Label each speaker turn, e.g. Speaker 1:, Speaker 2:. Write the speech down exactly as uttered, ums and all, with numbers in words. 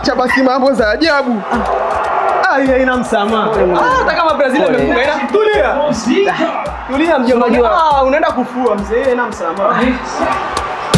Speaker 1: acha basi mambo za ajabu.
Speaker 2: Ah, hii ina msamaha. Ah, hata kama Brazil imefunga ina tulia. Tulia mjomba. Ah, unaenda kufua mzee, ina msamaha.